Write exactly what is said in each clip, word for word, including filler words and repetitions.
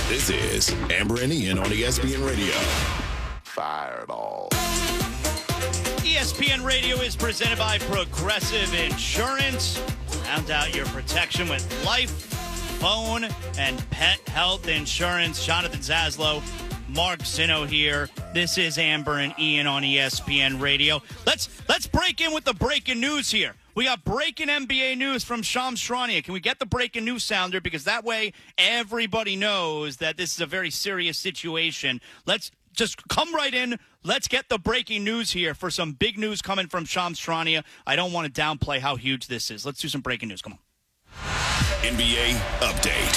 This is Amber and Ian on E S P N Radio. Fireball. E S P N Radio is presented by Progressive Insurance. Round out your protection with life, phone, and pet health insurance. Jonathan Zaslow, Mark Zinno here. This is Amber and Ian on E S P N Radio. Let's let's break in with the breaking news here. We got breaking N B A news from Shams Charania. Can we get the breaking news sounder? Because that way everybody knows that this is a very serious situation. Let's just come right in. Let's get the breaking news here for some big news coming from Shams Charania. I don't want to downplay how huge this is. Let's do some breaking news. Come on. N B A update.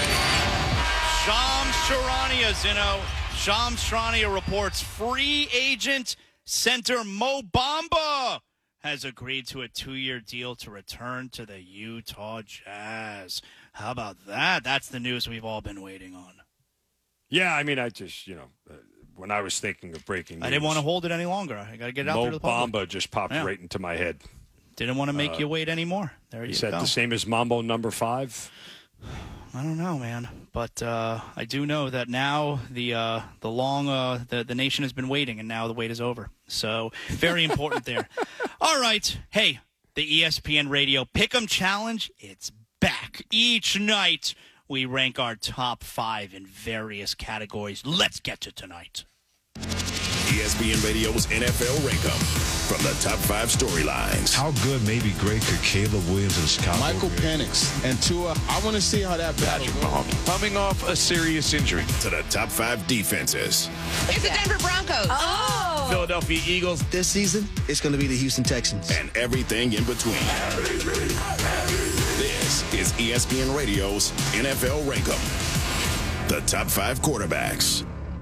Shams Charania, Zinno. Shams Charania reports free agent center Mo Bamba has agreed to a two-year deal to return to the Utah Jazz. How about that? That's the news we've all been waiting on. Yeah, I mean, I just, you know, uh, when I was thinking of breaking news, I didn't want to hold it any longer. I got to get it out Mo there to the public. Bamba just popped Yeah. right into my head. Didn't want to make Uh, you wait anymore. There you Is that go. the same as Mambo number five? I don't know, man, but uh, I do know that now the uh, the long uh, the the nation has been waiting, and now the wait is over. So very important there. All right, hey, the E S P N Radio Pick'em Challenge, it's back. Each night we rank our top five in various categories. Let's get to tonight. E S P N Radio's N F L Rankum. From the top five storylines. How good, maybe great, could Caleb Williams and Chicago Michael be? Penix and Tua. I want to see how that battle goes. Coming off a serious injury. To the top five defenses. It's the Denver Broncos. Oh. Philadelphia Eagles. This season, it's going to be the Houston Texans. And everything in between. This is E S P N Radio's N F L Rankum. The top five quarterbacks.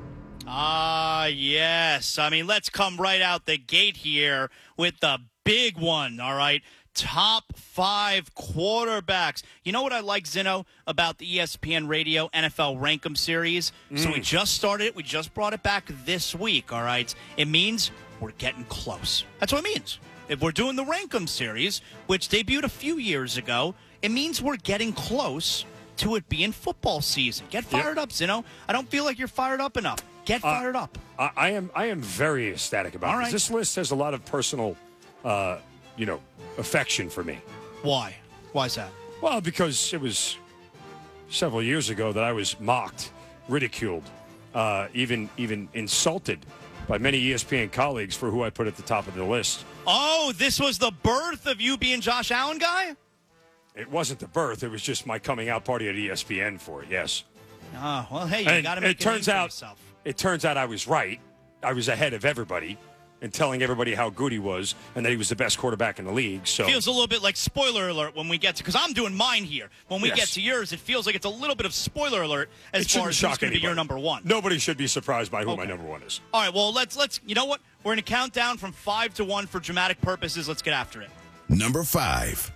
Ah, yes. I mean, let's come right out the gate here with the big one, all right? Top five quarterbacks. You know what I like, Zinno, about the E S P N Radio N F L Rankum series? Mm. So we just started it. We just brought it back this week, all right? It means we're getting close. That's what it means. If we're doing the Rankum series, which debuted a few years ago, it means we're getting close to it being football season. Get fired yep. up, Zinno. I don't feel like you're fired up enough. Get fired uh, up. I, I am I am very ecstatic about All this. right. This list has a lot of personal, uh, you know, affection for me. Why? Why is that? Well, because it was several years ago that I was mocked, ridiculed, uh, even even insulted by many E S P N colleagues for who I put at the top of the list. Oh, this was the birth of you being Josh Allen guy? It wasn't the birth. It was just my coming out party at E S P N for it, yes. Oh, well, hey, you got to make it a turns name for out, yourself. It turns out I was right. I was ahead of everybody and telling everybody how good he was and that he was the best quarterback in the league. So feels a little bit like spoiler alert when we get to, because I'm doing mine here. When we yes. get to yours, it feels like it's a little bit of spoiler alert as it far as who's going to be your number one. Nobody should be surprised by who okay. my number one is. All right, well, let's, let's, you know what? We're going to count down from five to one for dramatic purposes. Let's get after it. Number five.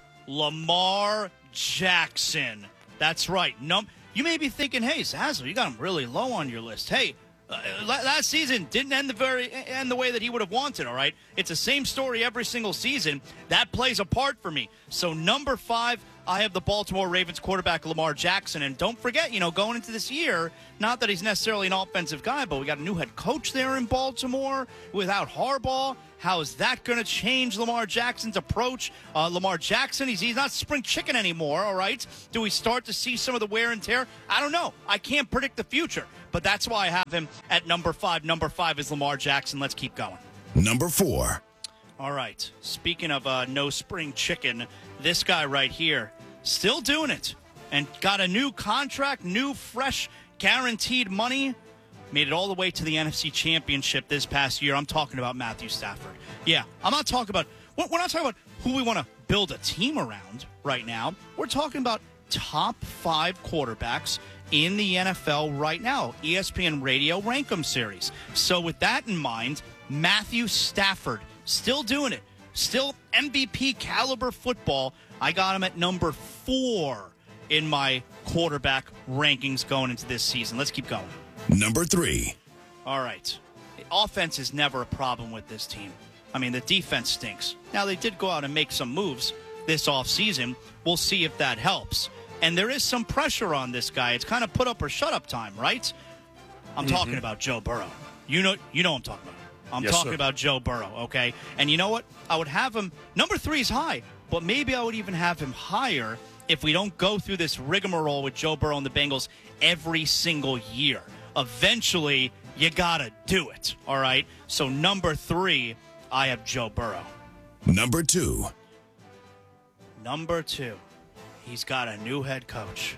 Lamar Jackson. That's right. Num- you may be thinking, hey, Zazzle, you got him really low on your list. Hey, uh, last season didn't end the very end the way that he would have wanted, all right? It's the same story every single season. That plays a part for me. So number five, I have the Baltimore Ravens quarterback Lamar Jackson. And don't forget, you know, going into this year, not that he's necessarily an offensive guy, but we got a new head coach there in Baltimore without Harbaugh. How is that going to change Lamar Jackson's approach? Uh, Lamar Jackson, he's, he's not spring chicken anymore, all right? Do we start to see some of the wear and tear? I don't know. I can't predict the future, but that's why I have him at number five. Number five is Lamar Jackson. Let's keep going. Number four. All right. Speaking of uh, no spring chicken, this guy right here, still doing it and got a new contract, new, fresh, guaranteed money. Made it all the way to the N F C Championship this past year. I'm talking about Matthew Stafford. Yeah, I'm not talking about – we're not talking about who we want to build a team around right now. We're talking about top five quarterbacks in the N F L right now. E S P N Radio Rankum Series. So with that in mind, Matthew Stafford, still doing it. Still M V P caliber football. I got him at number four in my quarterback rankings going into this season. Let's keep going. Number three. All right. The offense is never a problem with this team. I mean, the defense stinks. Now, they did go out and make some moves this offseason. We'll see if that helps. And there is some pressure on this guy. It's kind of put up or shut up time, right? I'm mm-hmm. talking about Joe Burrow. You know, you know what I'm talking about. I'm yes, talking sir. about Joe Burrow, okay? And you know what? I would have him, number three is high, but maybe I would even have him higher if we don't go through this rigmarole with Joe Burrow and the Bengals every single year. Eventually, you got to do it, all right? So number three, I have Joe Burrow. Number two. Number two, he's got a new head coach.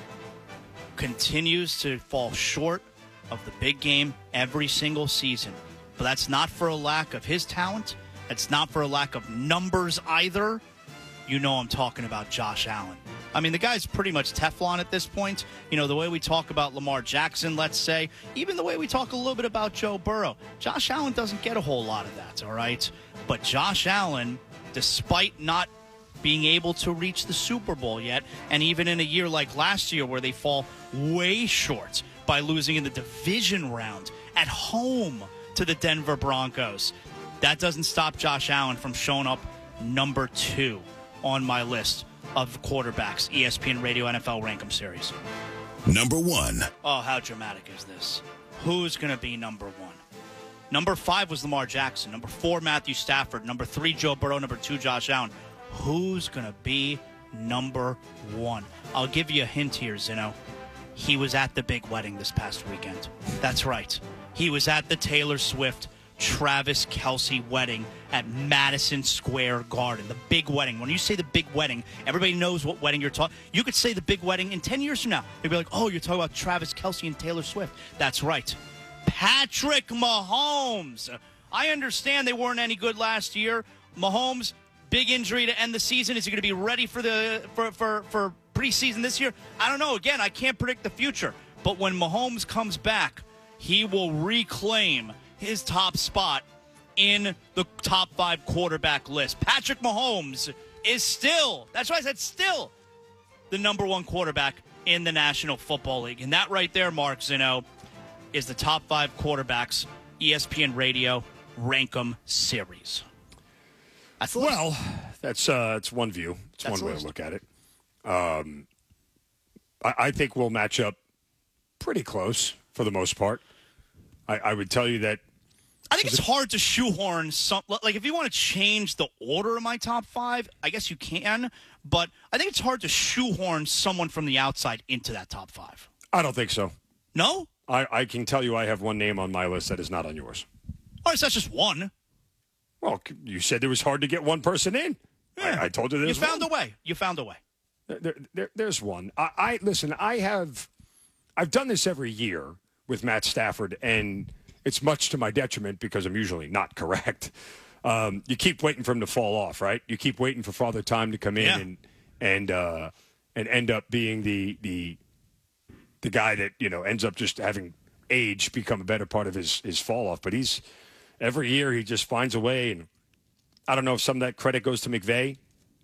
Continues to fall short of the big game every single season. But that's not for a lack of his talent. It's not for a lack of numbers either. You know I'm talking about Josh Allen. I mean, the guy's pretty much Teflon at this point. You know, the way we talk about Lamar Jackson, let's say, even the way we talk a little bit about Joe Burrow. Josh Allen doesn't get a whole lot of that, all right? But Josh Allen, despite not being able to reach the Super Bowl yet, and even in a year like last year where they fall way short by losing in the division round at home to the Denver Broncos, that doesn't stop Josh Allen from showing up number two on my list of quarterbacks, E S P N Radio N F L Rankum Series. Number one. Oh, how dramatic is this? Who's going to be number one? Number five was Lamar Jackson. Number four, Matthew Stafford. Number three, Joe Burrow. Number two, Josh Allen. Who's going to be number one? I'll give you a hint here, Zino. He was at the big wedding this past weekend. That's right. He was at the Taylor Swift Travis Kelce wedding at Madison Square Garden. The big wedding. When you say the big wedding, everybody knows what wedding you're talking. You could say the big wedding in ten years from now. They'd be like, oh, you're talking about Travis Kelce and Taylor Swift. That's right. Patrick Mahomes. I understand they weren't any good last year. Mahomes, big injury to end the season. Is he going to be ready for the for, for, for preseason this year? I don't know. Again, I can't predict the future. But when Mahomes comes back, he will reclaim his top spot in the top five quarterback list. Patrick Mahomes is still, that's why I said still, the number one quarterback in the National Football League. And that right there, Mark Zino, is the top five quarterbacks E S P N Radio Rankum Series. That's well, that's uh, that's one view. It's that's one way to look at it. Um, I, I think we'll match up pretty close for the most part. I, I would tell you that. I think it's it, hard to shoehorn some. Like, if you want to change the order of my top five, I guess you can. But I think it's hard to shoehorn someone from the outside into that top five. I don't think so. No? I, I can tell you I have one name on my list that is not on yours. All right, so that's just one. Well, you said it was hard to get one person in. Yeah. I, I told you there's You found one. a way. You found a way. There, there, there's one. I, I listen. I have. I've done this every year with Matt Stafford, and it's much to my detriment because I'm usually not correct. Um, you keep waiting for him to fall off, right? You keep waiting for Father Time to come in yeah. and and uh, and end up being the the the guy that you know ends up just having age become a better part of his his fall off. But he's every year he just finds a way, and I don't know if some of that credit goes to McVay.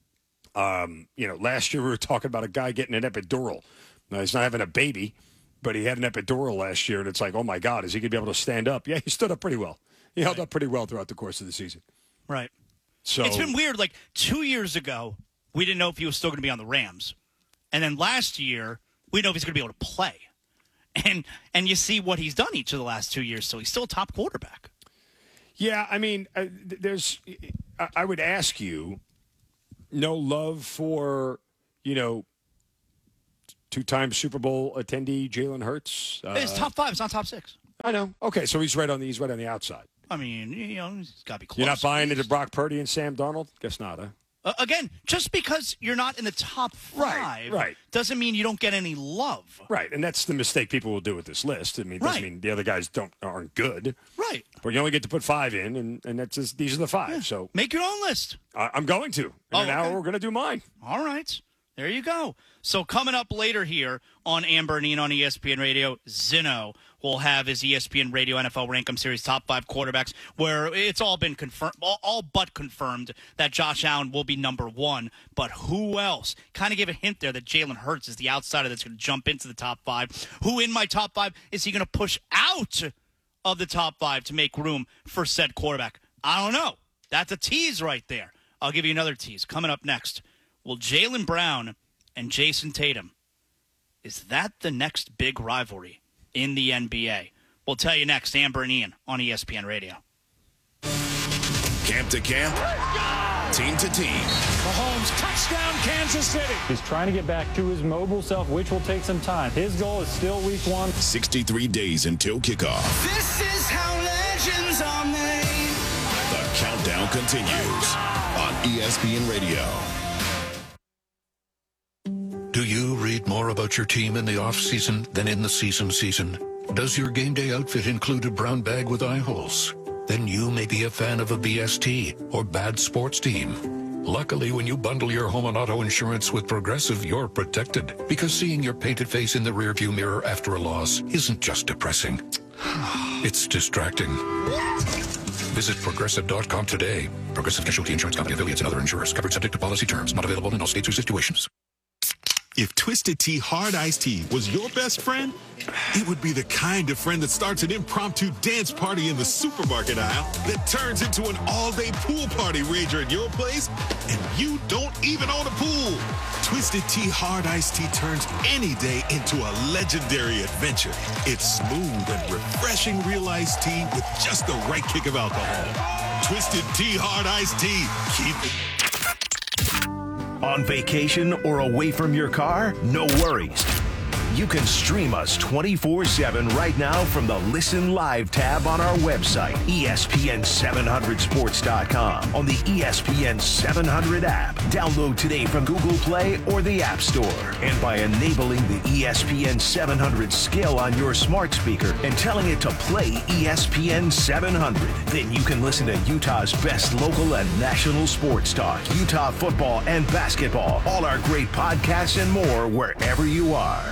Um, you know, last year we were talking about a guy getting an epidural. Now, he's not having a baby, but he had an epidural last year, and it's like, oh, my God, is he going to be able to stand up? Yeah, he stood up pretty well. He held right. up pretty well throughout the course of the season. Right. So it's been weird. Like, two years ago, we didn't know if he was still going to be on the Rams. And then last year, we didn't know if he's going to be able to play. And and you see what he's done each of the last two years, so he's still a top quarterback. Yeah, I mean, uh, there's – I would ask you, no love for, you know, two-time Super Bowl attendee Jalen Hurts. Uh, it's top five. It's not top six. I know. Okay, so he's right on the he's right on the outside. I mean, you know, he's got to be close. You're not buying into Brock Purdy and Sam Darnold? Guess not, huh? Uh, again, just because you're not in the top five right, right. doesn't mean you don't get any love. Right, and that's the mistake people will do with this list. I mean, it doesn't right. mean the other guys don't aren't good. Right. But you only get to put five in, and, and that's just, these are the five. Yeah. So make your own list. I, I'm going to. In oh, an okay. hour, we're going to do mine. All right. There you go. So coming up later here on Amber and Ian on E S P N Radio, Zino will have his E S P N Radio N F L Rankum Series top five quarterbacks, where it's all been confirmed, all, all but confirmed that Josh Allen will be number one. But who else? Kind of give a hint there that Jalen Hurts is the outsider that's going to jump into the top five. Who in my top five is he going to push out of the top five to make room for said quarterback? I don't know. That's a tease right there. I'll give you another tease. Coming up next, will Jaylen Brown and Jason Tatum. Is that the next big rivalry in the N B A? We'll tell you next. Amber and Ian on E S P N Radio. Camp to camp, team to team. Mahomes, touchdown, Kansas City. He's trying to get back to his mobile self, which will take some time. His goal is still week one. sixty-three days until kickoff. This is how legends are made. The countdown continues on E S P N Radio. Do you read more about your team in the off-season than in the season season? Does your game day outfit include a brown bag with eye holes? Then you may be a fan of a B S T or bad sports team. Luckily, when you bundle your home and auto insurance with Progressive, you're protected. Because seeing your painted face in the rearview mirror after a loss isn't just depressing. It's distracting. Visit Progressive dot com today. Progressive Casualty Insurance Company, affiliates, and other insurers. Covered subject to policy terms. Not available in all states or situations. If Twisted Tea Hard Iced Tea was your best friend, it would be the kind of friend that starts an impromptu dance party in the supermarket aisle that turns into an all-day pool party rager at your place, and you don't even own a pool. Twisted Tea Hard Iced Tea turns any day into a legendary adventure. It's smooth and refreshing real iced tea with just the right kick of alcohol. Twisted Tea Hard Iced Tea. Keep it. On vacation or away from your car? No worries. You can stream us twenty-four seven right now from the Listen Live tab on our website, E S P N seven hundred sports dot com, on the E S P N seven hundred app. Download today from Google Play or the App Store. And by enabling the E S P N seven hundred skill on your smart speaker and telling it to play E S P N seven hundred, then you can listen to Utah's best local and national sports talk, Utah football and basketball, all our great podcasts and more wherever you are.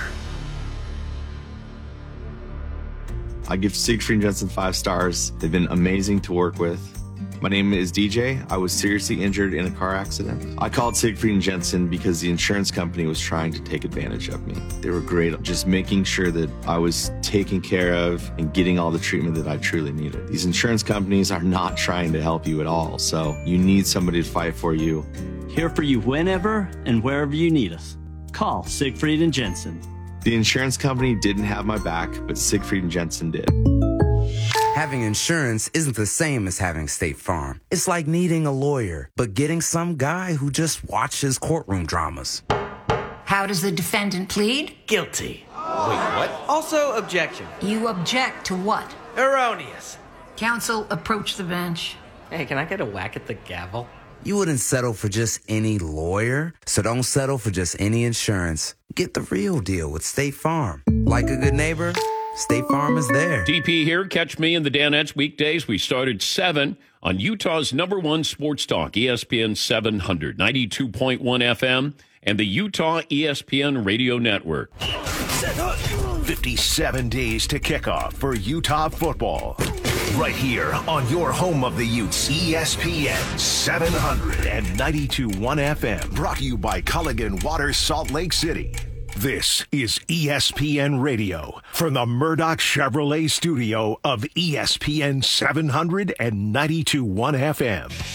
I give Siegfried and Jensen five stars. They've been amazing to work with. My name is D J. I was seriously injured in a car accident. I called Siegfried and Jensen because the insurance company was trying to take advantage of me. They were great at just making sure that I was taken care of and getting all the treatment that I truly needed. These insurance companies are not trying to help you at all, so you need somebody to fight for you. Here for you whenever and wherever you need us. Call Siegfried and Jensen. The insurance company didn't have my back, but Siegfried and Jensen did. Having insurance isn't the same as having State Farm. It's like needing a lawyer, but getting some guy who just watches courtroom dramas. How does the defendant plead? Guilty. Wait, what? Also, objection. You object to what? Erroneous. Counsel, approach the bench. Hey, can I get a whack at the gavel? You wouldn't settle for just any lawyer, so don't settle for just any insurance. Get the real deal with State Farm. Like a good neighbor, State Farm is there. D P here. Catch me and the Danettes weekdays. We start at seven on Utah's number one sports talk, E S P N seven hundred, ninety-two point one F M, and the Utah E S P N Radio Network. fifty-seven days to kickoff for Utah football. Right here on your home of the Utes, E S P N seven hundred and ninety-two point one F M. Brought to you by Culligan Water, Salt Lake City. This is E S P N Radio from the Murdoch Chevrolet studio of E S P N seven hundred and ninety-two point one F M.